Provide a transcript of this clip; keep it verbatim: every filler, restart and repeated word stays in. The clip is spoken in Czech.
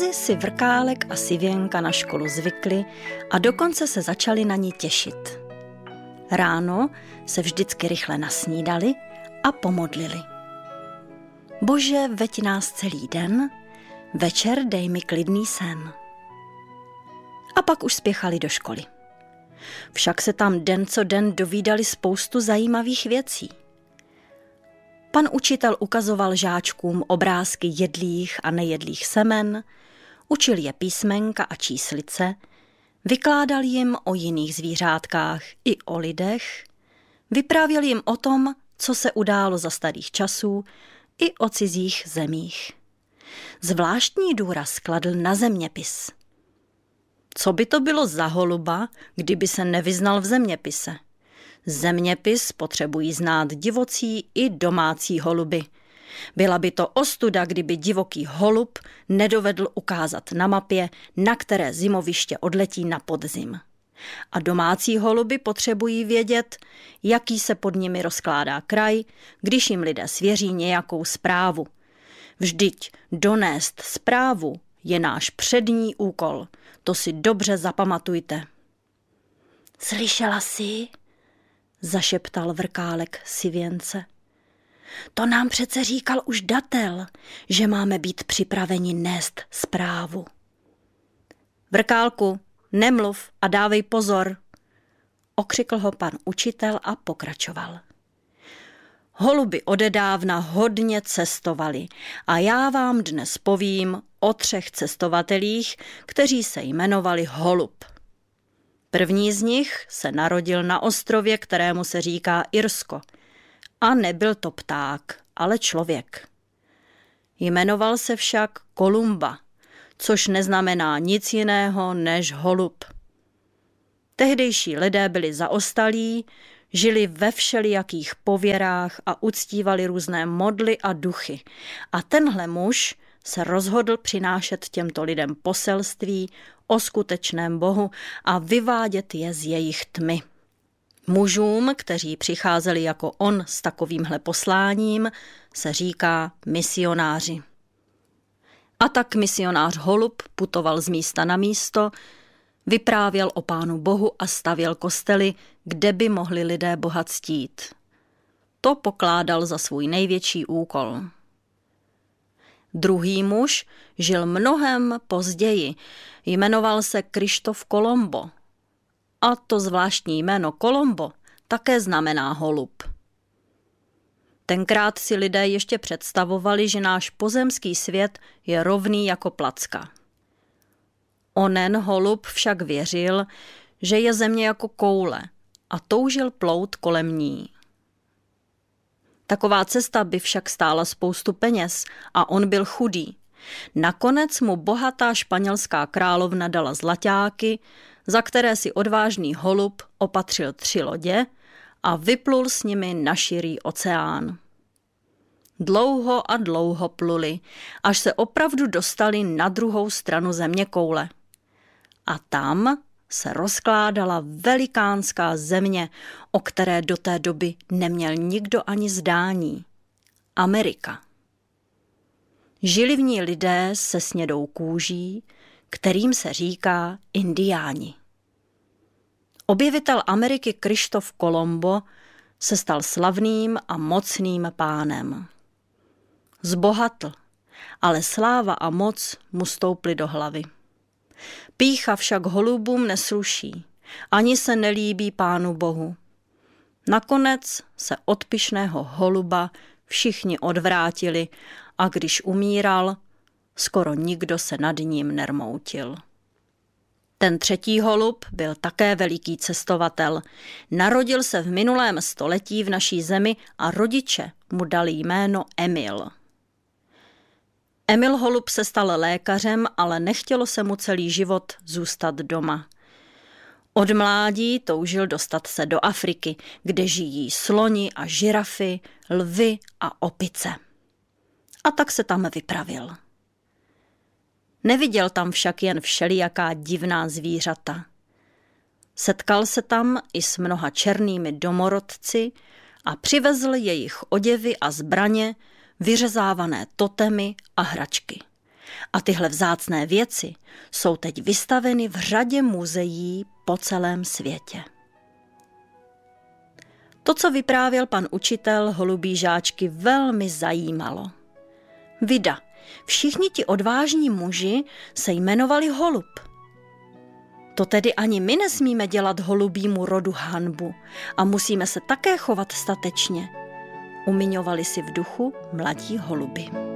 Brzy si Vrkálek a Sivěnka na školu zvykli a dokonce se začali na ní těšit. Ráno se vždycky rychle nasnídali a pomodlili. Bože, veď nás celý den, večer dej mi klidný sen. A pak už spěchali do školy. Však se tam den co den dovídali spoustu zajímavých věcí. Pan učitel ukazoval žáčkům obrázky jedlých a nejedlých semen, učil je písmenka a číslice, vykládal jim o jiných zvířátkách i o lidech, vyprávěl jim o tom, co se událo za starých časů, i o cizích zemích. Zvláštní důraz kladl na zeměpis. Co by to bylo za holuba, kdyby se nevyznal v zeměpise? Zeměpis potřebují znát divocí i domácí holuby. Byla by to ostuda, kdyby divoký holub nedovedl ukázat na mapě, na které zimoviště odletí na podzim. A domácí holuby potřebují vědět, jaký se pod nimi rozkládá kraj, když jim lidé svěří nějakou zprávu. Vždyť donést zprávu je náš přední úkol. To si dobře zapamatujte. Slyšela jsi? Zašeptal Vrkálek Sivěnce. To nám přece říkal už datel, že máme být připraveni nést zprávu. Vrkálku, nemluv a dávej pozor, okřikl ho pan učitel a pokračoval. Holuby odedávna hodně cestovali a já vám dnes povím o třech cestovatelích, kteří se jmenovali Holub. První z nich se narodil na ostrově, kterému se říká Irsko. A nebyl to pták, ale člověk. Jmenoval se však Kolumba, což neznamená nic jiného než holub. Tehdejší lidé byli zaostalí, žili ve všelijakých pověrách a uctívali různé modly a duchy. A tenhle muž se rozhodl přinášet těmto lidem poselství o skutečném Bohu a vyvádět je z jejich tmy. Mužům, kteří přicházeli jako on s takovýmhle posláním, se říká misionáři. A tak misionář Holub putoval z místa na místo, vyprávěl o Pánu Bohu a stavěl kostely, kde by mohli lidé Boha ctít. To pokládal za svůj největší úkol. Druhý muž žil mnohem později, jmenoval se Krištof Kolombo. A to zvláštní jméno Kolombo také znamená holub. Tenkrát si lidé ještě představovali, že náš pozemský svět je rovný jako placka. Onen holub však věřil, že je země jako koule a toužil plout kolem ní. Taková cesta by však stála spoustu peněz a on byl chudý. Nakonec mu bohatá španělská královna dala zlaťáky, za které si odvážný holub opatřil tři lodě a vyplul s nimi na širý oceán. Dlouho a dlouho pluli, až se opravdu dostali na druhou stranu zeměkoule. A tam se rozkládala velikánská země, o které do té doby neměl nikdo ani zdání. Amerika. Žili v ní lidé se snědou kůží, kterým se říká indiáni. Objevitel Ameriky Krištof Kolombo se stal slavným a mocným pánem. Zbohatl, ale sláva a moc mu stouply do hlavy. Pýcha však holubům nesluší, ani se nelíbí Pánu Bohu. Nakonec se od pyšného holuba všichni odvrátili a když umíral, skoro nikdo se nad ním nermoutil. Ten třetí holub byl také veliký cestovatel. Narodil se v minulém století v naší zemi a rodiče mu dali jméno Emil. Emil Holub se stal lékařem, ale nechtělo se mu celý život zůstat doma. Od mládí toužil dostat se do Afriky, kde žijí sloni a žirafy, lvy a opice. A tak se tam vypravil. Neviděl tam však jen všelijaká divná zvířata. Setkal se tam i s mnoha černými domorodci a přivezl jejich oděvy a zbraně, vyřezávané totemy a hračky. A tyhle vzácné věci jsou teď vystaveny v řadě muzeí po celém světě. To, co vyprávěl pan učitel, holubí žáčky velmi zajímalo. Vida, všichni ti odvážní muži se jmenovali Holub. To tedy ani my nesmíme dělat holubímu rodu hanbu a musíme se také chovat statečně, umiňovali si v duchu mladí holubi.